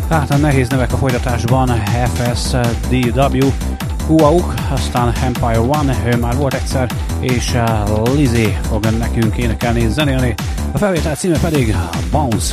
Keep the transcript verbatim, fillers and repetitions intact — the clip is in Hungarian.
Hát a nehéz nevek a folytatásban: ef es dé vé, Huauk, aztán Empire One, ő már volt egyszer, és Lizzy fog nekünk énekelni, zenélni. A felvétel címe pedig Bounce.